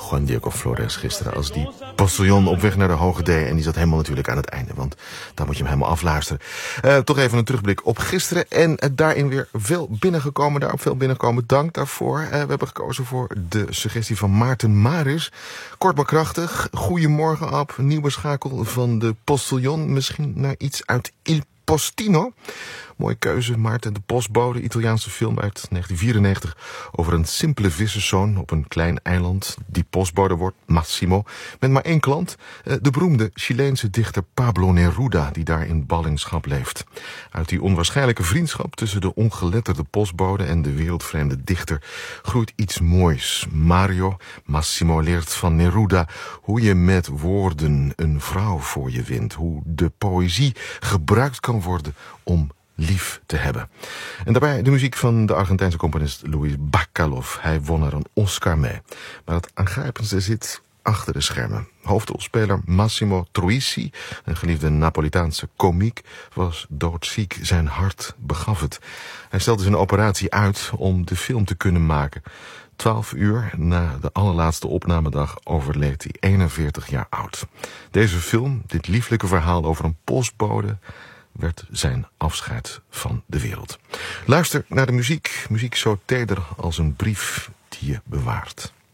Juan Diego Flores gisteren als die postillon op weg naar de Hoge D. En die zat helemaal natuurlijk aan het einde, want daar moet je hem helemaal afluisteren. Toch even een terugblik op gisteren. En daarin weer veel binnengekomen, daarop veel binnengekomen. Dank daarvoor. We hebben gekozen voor de suggestie van Maarten Maris. Kort maar krachtig. Goedemorgen, Ab. Nieuwe schakel van de postillon. Misschien naar iets uit Il Postino. Mooie keuze, Maarten de Postbode, Italiaanse film uit 1994... over een simpele visserszoon op een klein eiland. Die postbode wordt Massimo, met maar één klant. De beroemde Chileense dichter Pablo Neruda, die daar in ballingschap leeft. Uit die onwaarschijnlijke vriendschap tussen de ongeletterde postbode en de wereldvreemde dichter groeit iets moois. Massimo leert van Neruda hoe je met woorden een vrouw voor je wint. Hoe de poëzie gebruikt kan worden om lief te hebben. En daarbij de muziek van de Argentijnse componist Luis Bacalov. Hij won er een Oscar mee. Maar het aangrijpendste zit achter de schermen. Hoofdrolspeler Massimo Troisi, een geliefde Napolitaanse komiek, was doodziek. Zijn hart begaf het. Hij stelde zijn operatie uit om de film te kunnen maken. 12 uur na de allerlaatste opnamedag overleed hij 41 jaar oud. Deze film, dit lieflijke verhaal over een postbode, werd zijn afscheid van de wereld. Luister naar de muziek. Muziek zo teder als een brief die je bewaart.